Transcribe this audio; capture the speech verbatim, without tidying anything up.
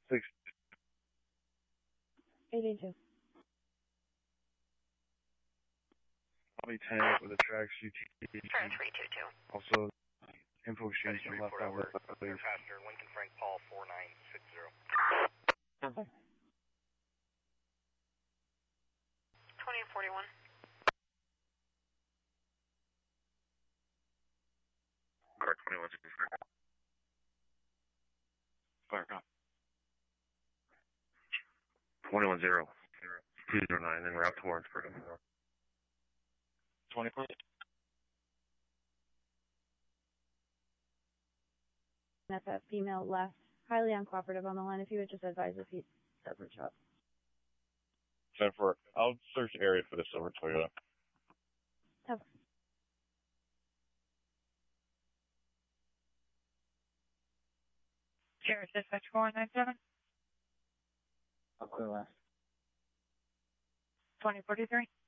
six. eight eight two. Bobby ten with a tracks U T. Turn three two two. Also, info exchange from left over. Passenger Lincoln Frank Paul four nine six zero. Okay. twenty forty-one. Car twenty-one sixty-three. Fire cop. twenty-one zero. two zero nine, and route to Warrensburg. twenty-four. That's that female left. Highly uncooperative on the line. If you would just advise if he's separate shot. ten four. I'll search the area for the silver Toyota. Have. Sierra Dispatch four nine seven. I'll clear last. twenty forty-three.